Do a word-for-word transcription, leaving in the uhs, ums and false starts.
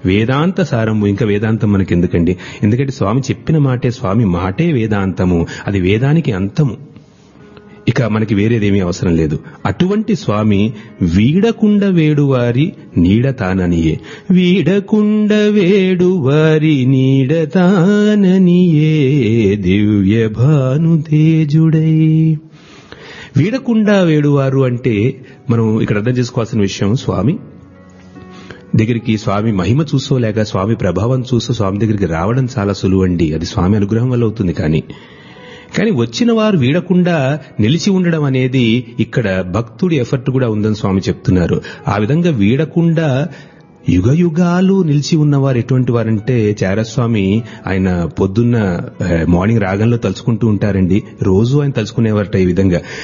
వేదాంత సారము. ఇంకా వేదాంతం మనకి ఎందుకండి? ఎందుకంటే స్వామి చెప్పిన మాటే, స్వామి మాటే వేదాంతము. అది వేదానికి అంతము. ఇక మనకి వేరేదేమీ అవసరం లేదు. అటువంటి స్వామి వీడకుండ వేడువారి నీడతాననియే, వీడకుండ వేడువారి నీడతాననియే దివ్య భానుతేజుడై. వీడకుండా వేడువారు అంటే మనం ఇక్కడ అర్థం చేసుకోవాల్సిన విషయం, స్వామి దగ్గరికి, స్వామి మహిమ చూసో లేక స్వామి ప్రభావం చూసో స్వామి దగ్గరికి రావడం చాలా సులువండి. అది స్వామి అనుగ్రహం వల్ల అవుతుంది. కానీ కానీ వచ్చిన వారు వీడకుండా నిలిచి ఉండడం అనేది ఇక్కడ భక్తుడి ఎఫర్ట్ కూడా ఉందని స్వామి చెప్తున్నారు. ఆ విధంగా వీడకుండా యుగ యుగాలు నిలిచి ఉన్నవారు ఎటువంటి వారంటే, చారస్వామి ఆయన పొద్దున్న మార్నింగ్ రాగంలో తలుచుకుంటూ ఉంటారండి. రోజు ఆయన తలుచుకునేవారట ఈ విధంగా.